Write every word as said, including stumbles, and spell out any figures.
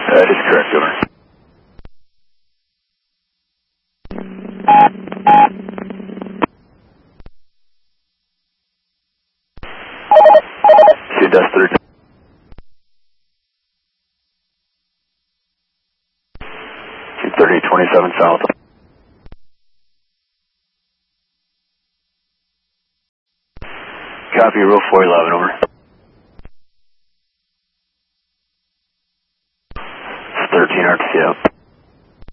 That is correct, over. See Dust thirty. See thirty twenty-seven south. Copy, roll four eleven, over.